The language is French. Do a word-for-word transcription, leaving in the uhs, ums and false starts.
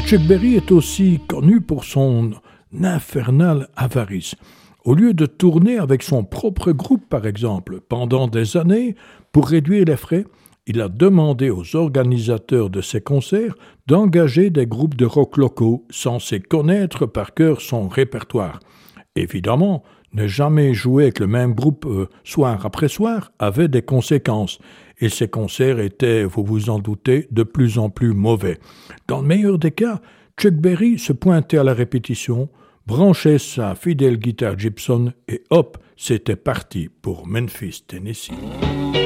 Chuck Berry est aussi connu pour son infernale avarice. Au lieu de tourner avec son propre groupe, par exemple, pendant des années, pour réduire les frais, il a demandé aux organisateurs de ses concerts d'engager des groupes de rock locaux censés connaître par cœur son répertoire. Évidemment, ne jamais jouer avec le même groupe euh, soir après soir avait des conséquences, et ses concerts étaient, vous vous en doutez, de plus en plus mauvais. Dans le meilleur des cas, Chuck Berry se pointait à la répétition, branchait sa fidèle guitare Gibson et hop, c'était parti pour Memphis, Tennessee.